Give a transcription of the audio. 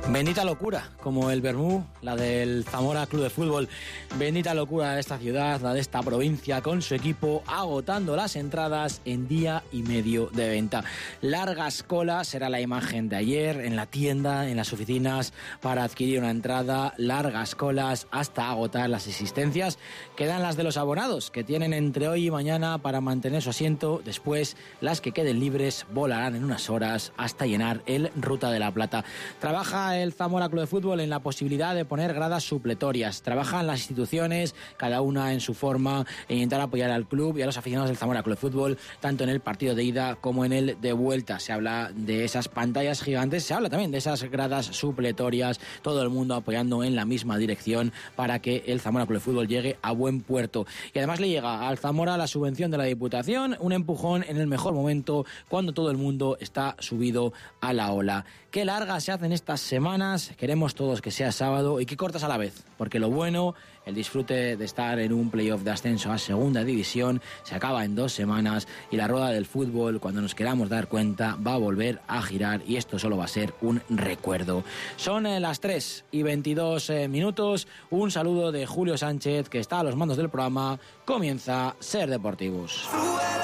Bendita locura, como el Bermú, la del Zamora Club de Fútbol. Bendita locura de esta ciudad, la de esta provincia, con su equipo agotando las entradas en día y medio de venta. Largas colas será la imagen de ayer en la tienda, en las oficinas, para adquirir una entrada. Largas colas hasta agotar las existencias. Quedan las de los abonados, que tienen entre hoy y mañana para mantener su asiento. Después, las que queden libres volarán en unas horas hasta llenar el Ruta de la Plata. Trabaja el Zamora Club de Fútbol en la posibilidad de poner gradas supletorias. Trabajan las instituciones, cada una en su forma, en intentar apoyar al club y a los aficionados del Zamora Club de Fútbol, tanto en el partido de ida como en el de vuelta. Se habla de esas pantallas gigantes, se habla también de esas gradas supletorias, todo el mundo apoyando en la misma dirección para que el Zamora Club de Fútbol llegue a buen puerto. Y además le llega al Zamora la subvención de la Diputación, un empujón en el mejor momento, cuando todo el mundo está subido a la ola. Qué largas se hacen estas semanas, queremos todos que sea sábado y que cortas a la vez, porque lo bueno, el disfrute de estar en un playoff de ascenso a segunda división, se acaba en 2 semanas y la rueda del fútbol, cuando nos queramos dar cuenta, va a volver a girar y esto solo va a ser un recuerdo. Son las 3:22. Un saludo de Julio Sánchez, que está a los mandos del programa. Comienza Ser Deportivos.